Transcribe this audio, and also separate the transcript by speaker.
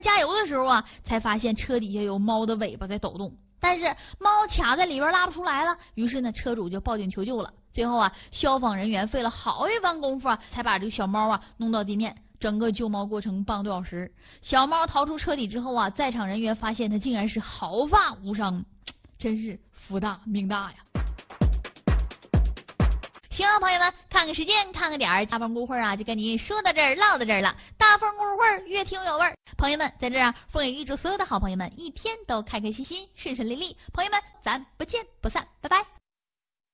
Speaker 1: 加油的时候啊，才发现车底下有猫的尾巴在抖动，但是猫卡在里边拉不出来了，于是呢车主就报警求救了。最后啊，消防人员费了好一番功夫啊，才把这个小猫啊弄到地面。整个救猫过程半个多小时，小猫逃出车底之后啊，在场人员发现它竟然是毫发无伤，真是福大命大呀！行啊，朋友们，看看时间，看个点儿，大风轱辘啊，就跟你说到这儿，唠到这儿了。大风轱辘越听有味儿，朋友们在这儿啊，风也预祝所有的好朋友们一天都开开心心，顺顺利利。朋友们，咱不见不散，拜拜。